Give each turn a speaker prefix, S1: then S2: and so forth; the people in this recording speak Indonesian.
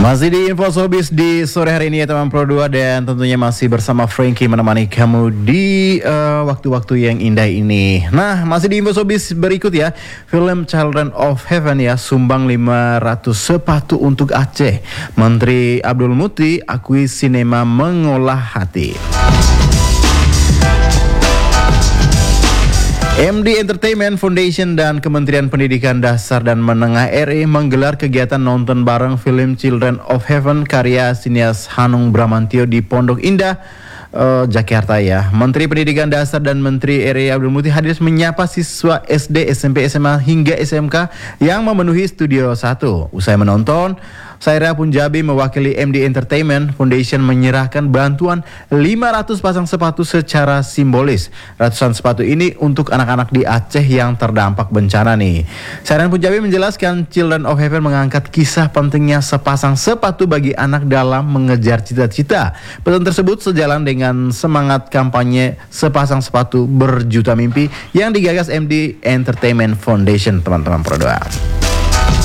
S1: Masih di Info Showbiz di sore hari ini ya teman Pro 2, dan tentunya masih bersama Frankie menemani kamu di waktu-waktu yang indah ini. Nah, masih di Info Showbiz berikut ya. Film Children of Heaven ya sumbang 500 sepatu untuk Aceh. Menteri Abdul Muti akui sinema mengolah hati. MD Entertainment Foundation dan Kementerian Pendidikan Dasar dan Menengah RI menggelar kegiatan nonton bareng film Children of Heaven karya sinias Hanung Bramantyo di Pondok Indah, Jakarta ya. Menteri Pendidikan Dasar dan Menteri RI Abdul Muti hadir menyapa siswa SD, SMP, SMA hingga SMK yang memenuhi Studio 1. Usai menonton, Saira Punjabi mewakili MD Entertainment Foundation menyerahkan bantuan 500 pasang sepatu secara simbolis. Ratusan sepatu ini untuk anak-anak di Aceh yang terdampak bencana nih. Saira Punjabi menjelaskan Children of Heaven mengangkat kisah pentingnya sepasang sepatu bagi anak dalam mengejar cita-cita. Pesan tersebut sejalan dengan semangat kampanye sepasang sepatu berjuta mimpi yang digagas MD Entertainment Foundation, teman-teman Pro 2.